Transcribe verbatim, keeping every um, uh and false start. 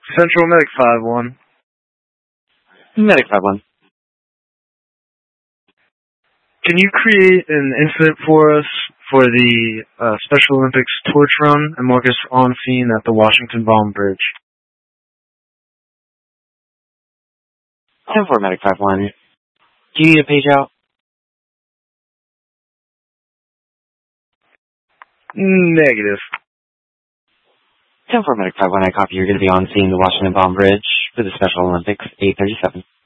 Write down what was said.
Central Medic five one. Medic five one. Can you create an incident for us for the uh, Special Olympics torch run and mark us on scene at the Washington Bomb Bridge? ten four Medic five one. Do you need a page out? Negative. ten four Medic five one, I copy. You're going to be on scene the Washington Bomb Bridge for the Special Olympics, eight thirty-seven.